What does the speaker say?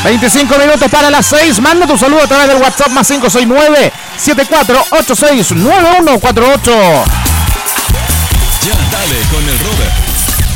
25 minutos para las 6. Manda tu saludo a través del WhatsApp más 569 74869148.